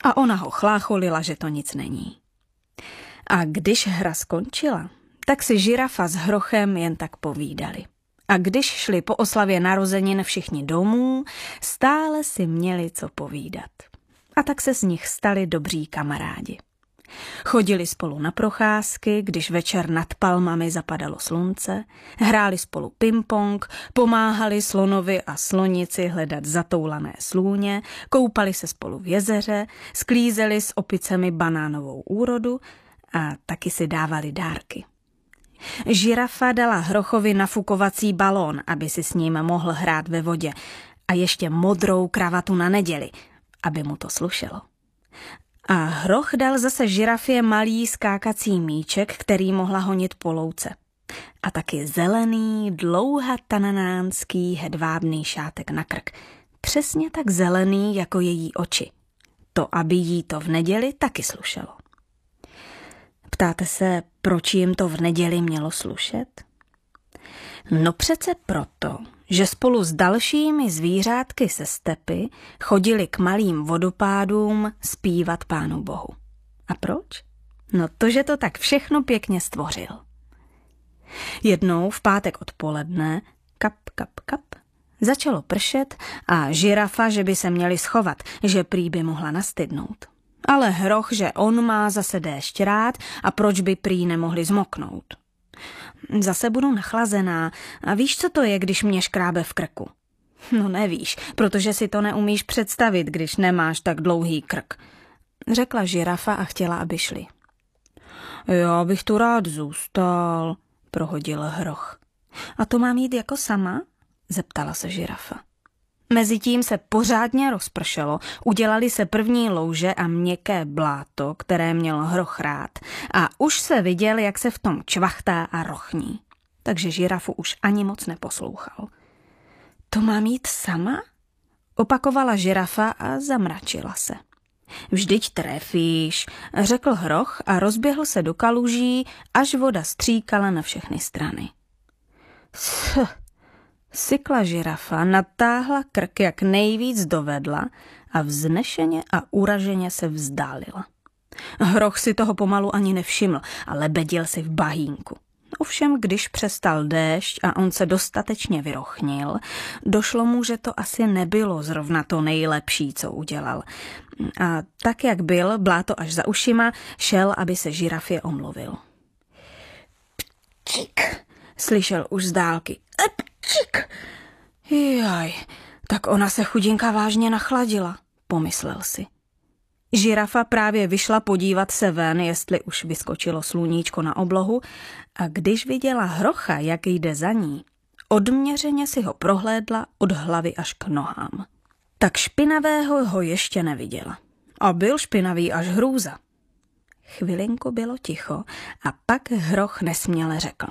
A ona ho chlácholila, že to nic není. A když hra skončila, tak si žirafa s Hrochem jen tak povídali. A když šli po oslavě narozenin všichni domů, stále si měli co povídat. A tak se z nich stali dobří kamarádi. Chodili spolu na procházky, když večer nad palmami zapadalo slunce, hráli spolu ping-pong, pomáhali slonovi a slonici hledat zatoulané slůně, koupali se spolu v jezeře, sklízeli s opicemi banánovou úrodu a taky si dávali dárky. Žirafa dala Hrochovi nafukovací balón, aby si s ním mohl hrát ve vodě, a ještě modrou kravatu na neděli, aby mu to slušelo. A Hroch dal zase žirafě malý skákací míček, který mohla honit po louce. A taky zelený, dlouhatananánský hedvábný šátek na krk. Přesně tak zelený jako její oči. To, aby jí to v neděli taky slušelo. Ptáte se, proč jim to v neděli mělo slušet? No přece proto, že spolu s dalšími zvířátky se stepy chodili k malým vodopádům zpívat Pánu Bohu. A proč? No to, že to tak všechno pěkně stvořil. Jednou v pátek odpoledne, kap, kap, kap, začalo pršet a žirafa, že by se měli schovat, že prý by mohla nastydnout. Ale Hroch, že on má zase déšť rád a proč by prý nemohli zmoknout. Zase budu nachlazená a víš, co to je, když mě škrábe v krku? No nevíš, protože si to neumíš představit, když nemáš tak dlouhý krk, řekla žirafa a chtěla, aby šli. Já bych tu rád zůstal, prohodil Hroch. A to mám jít jako sama? Zeptala se žirafa. Mezitím se pořádně rozpršelo, udělali se první louže a měkké bláto, které měl Hroch rád, a už se viděl, jak se v tom čvachtá a rochní. Takže žirafu už ani moc neposlouchal. To mám jít sama? Opakovala žirafa a zamračila se. Vždyť trefíš, řekl Hroch a rozběhl se do kaluží, až voda stříkala na všechny strany. Sykla žirafa, natáhla krk, jak nejvíc dovedla a vznešeně a uraženě se vzdálila. Hroch si toho pomalu ani nevšiml a lebedil si v bahínku. Ovšem, když přestal déšť a on se dostatečně vyrochnil, došlo mu, že to asi nebylo zrovna to nejlepší, co udělal. A tak, jak byl, bláto až za ušima, šel, aby se žirafě omluvil. Pčik, slyšel už z dálky. Pčik. Jaj, tak ona se chudinka vážně nachladila, pomyslel si. Žirafa právě vyšla podívat se ven, jestli už vyskočilo sluníčko na oblohu, a když viděla Hrocha, jak jde za ní, odměřeně si ho prohlédla od hlavy až k nohám. Tak špinavého ho ještě neviděla. A byl špinavý až hrůza. Chvilinku bylo ticho a pak Hroch nesměle řekl.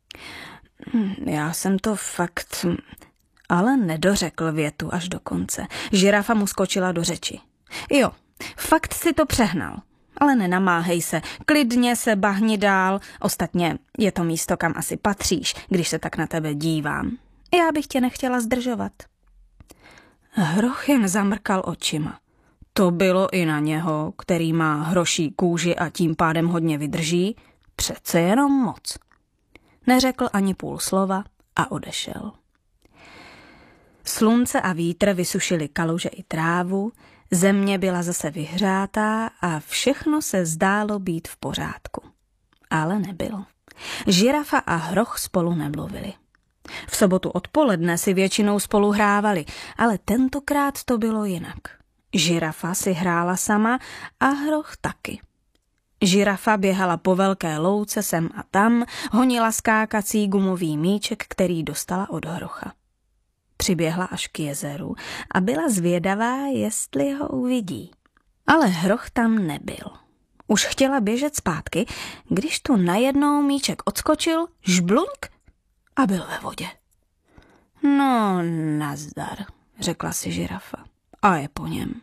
Já jsem to fakt... Ale nedořekl větu až do konce. Žirafa mu skočila do řeči. Jo, fakt si to přehnal. Ale nenamáhej se, klidně se bahni dál. Ostatně je to místo, kam asi patříš, když se tak na tebe dívám. Já bych tě nechtěla zdržovat. Hroch jen zamrkal očima. To bylo i na něho, který má hroší kůži a tím pádem hodně vydrží, přece jenom moc. Neřekl ani půl slova a odešel. Slunce a vítr vysušili kaluže i trávu, země byla zase vyhřátá a všechno se zdálo být v pořádku. Ale nebylo. Žirafa a Hroch spolu nemluvili. V sobotu odpoledne si většinou spolu hrávali, ale tentokrát to bylo jinak. Žirafa si hrála sama a Hroch taky. Žirafa běhala po velké louce sem a tam, honila skákací gumový míček, který dostala od Hrocha. Přiběhla až k jezeru a byla zvědavá, jestli ho uvidí. Ale Hroch tam nebyl. Už chtěla běžet zpátky, když tu najednou míček odskočil, žblunk a byl ve vodě. No, nazdar, řekla si žirafa a je po něm.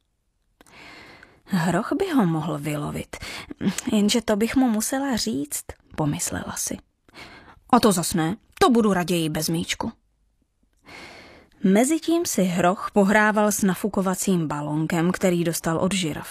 Hroch by ho mohl vylovit, jenže to bych mu musela říct, pomyslela si. A to zas ne, to budu raději bez míčku. Mezitím si Hroch pohrával s nafukovacím balonkem, který dostal od žirafy.